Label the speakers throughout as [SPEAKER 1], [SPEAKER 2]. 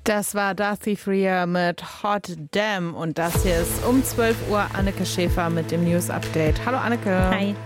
[SPEAKER 1] Das war Darcy Freer mit Hot Damn und das hier ist um 12 Uhr Anneke Schäfer mit dem News Update. Hallo Anneke.
[SPEAKER 2] Hi.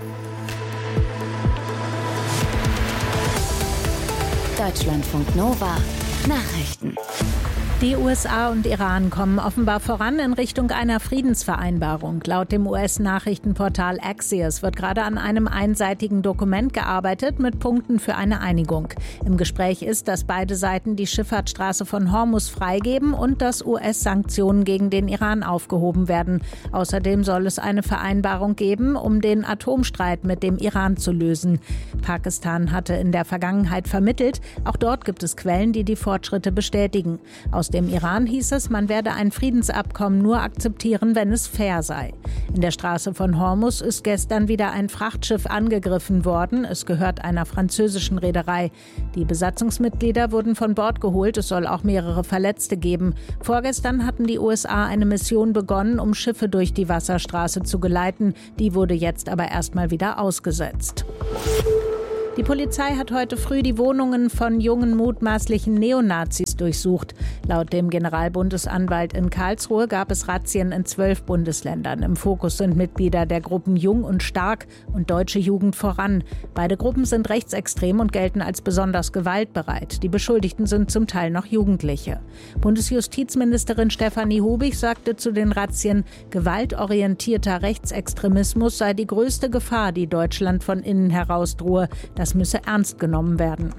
[SPEAKER 3] Deutschlandfunk Nova Nachrichten.
[SPEAKER 2] Die USA und Iran kommen offenbar voran in Richtung einer Friedensvereinbarung. Laut dem US-Nachrichtenportal Axios wird gerade an einem einseitigen Dokument gearbeitet mit Punkten für eine Einigung. Im Gespräch ist, dass beide Seiten die Schifffahrtsstraße von Hormuz freigeben und dass US-Sanktionen gegen den Iran aufgehoben werden. Außerdem soll es eine Vereinbarung geben, um den Atomstreit mit dem Iran zu lösen. Pakistan hatte in der Vergangenheit vermittelt. Auch dort gibt es Quellen, die die Fortschritte bestätigen. Aus dem Iran hieß es, man werde ein Friedensabkommen nur akzeptieren, wenn es fair sei. In der Straße von Hormuz ist gestern wieder ein Frachtschiff angegriffen worden. Es gehört einer französischen Reederei. Die Besatzungsmitglieder wurden von Bord geholt. Es soll auch mehrere Verletzte geben. Vorgestern hatten die USA eine Mission begonnen, um Schiffe durch die Wasserstraße zu geleiten. Die wurde jetzt aber erstmal wieder ausgesetzt. Die Polizei hat heute früh die Wohnungen von jungen mutmaßlichen Neonazis durchsucht. Laut dem Generalbundesanwalt in Karlsruhe gab es Razzien in 12 Bundesländern. Im Fokus sind Mitglieder der Gruppen Jung und Stark und Deutsche Jugend voran. Beide Gruppen sind rechtsextrem und gelten als besonders gewaltbereit. Die Beschuldigten sind zum Teil noch Jugendliche. Bundesjustizministerin Stefanie Hubig sagte zu den Razzien, gewaltorientierter Rechtsextremismus sei die größte Gefahr, die Deutschland von innen heraus drohe. Das müsse ernst genommen werden.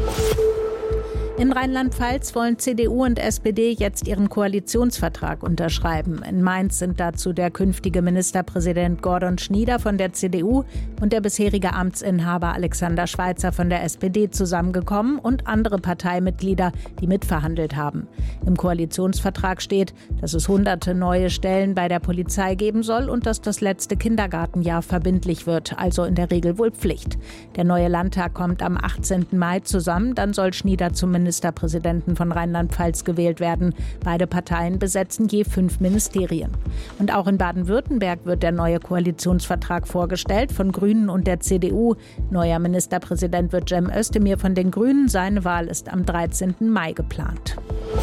[SPEAKER 2] In Rheinland-Pfalz wollen CDU und SPD jetzt ihren Koalitionsvertrag unterschreiben. In Mainz sind dazu der künftige Ministerpräsident Gordon Schnieder von der CDU und der bisherige Amtsinhaber Alexander Schweitzer von der SPD zusammengekommen und andere Parteimitglieder, die mitverhandelt haben. Im Koalitionsvertrag steht, dass es hunderte neue Stellen bei der Polizei geben soll und dass das letzte Kindergartenjahr verbindlich wird, also in der Regel wohl Pflicht. Der neue Landtag kommt am 18. Mai zusammen, dann soll Schnieder zum Ministerpräsidenten von Rheinland-Pfalz gewählt werden. Beide Parteien besetzen je 5 Ministerien. Und auch in Baden-Württemberg wird der neue Koalitionsvertrag vorgestellt von Grünen und der CDU. Neuer Ministerpräsident wird Cem Özdemir von den Grünen. Seine Wahl ist am 13. Mai geplant.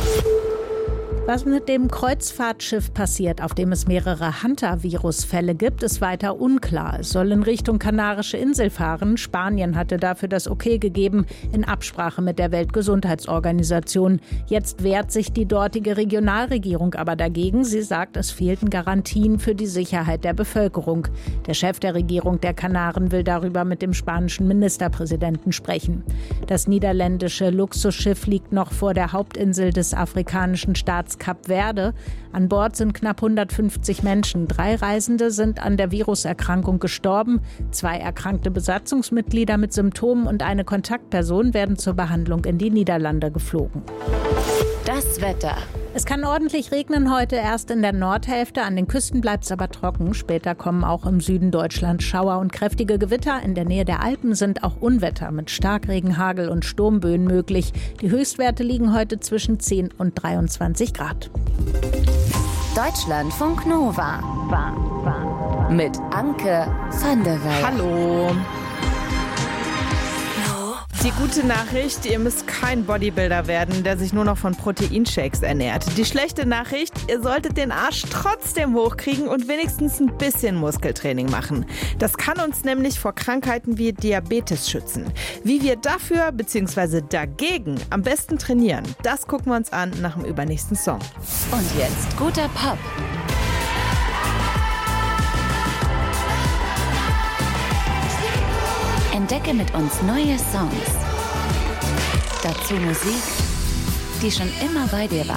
[SPEAKER 2] Was mit dem Kreuzfahrtschiff passiert, auf dem es mehrere Hantavirus-Fälle gibt, ist weiter unklar. Es soll in Richtung Kanarische Insel fahren. Spanien hatte dafür das Okay gegeben, in Absprache mit der Weltgesundheitsorganisation. Jetzt wehrt sich die dortige Regionalregierung aber dagegen. Sie sagt, es fehlten Garantien für die Sicherheit der Bevölkerung. Der Chef der Regierung der Kanaren will darüber mit dem spanischen Ministerpräsidenten sprechen. Das niederländische Luxusschiff liegt noch vor der Hauptinsel des afrikanischen Staats Kap Verde. An Bord sind knapp 150 Menschen. 3 Reisende sind an der Viruserkrankung gestorben. 2 erkrankte Besatzungsmitglieder mit Symptomen und eine Kontaktperson werden zur Behandlung in die Niederlande geflogen.
[SPEAKER 3] Das Wetter.
[SPEAKER 2] Es kann ordentlich regnen heute, erst in der Nordhälfte. An den Küsten bleibt es aber trocken. Später kommen auch im Süden Deutschlands Schauer und kräftige Gewitter. In der Nähe der Alpen sind auch Unwetter mit Starkregen, Hagel und Sturmböen möglich. Die Höchstwerte liegen heute zwischen 10 und 23 Grad.
[SPEAKER 3] Deutschlandfunk Nova. Mit Anke van der Weyer.
[SPEAKER 1] Hallo. Die gute Nachricht, ihr müsst kein Bodybuilder werden, der sich nur noch von Proteinshakes ernährt. Die schlechte Nachricht, ihr solltet den Arsch trotzdem hochkriegen und wenigstens ein bisschen Muskeltraining machen. Das kann uns nämlich vor Krankheiten wie Diabetes schützen. Wie wir dafür bzw. dagegen am besten trainieren, das gucken wir uns an nach dem übernächsten Song.
[SPEAKER 3] Und jetzt guter Pop. Entdecke mit uns neue Songs. Dazu Musik, die schon immer bei dir war.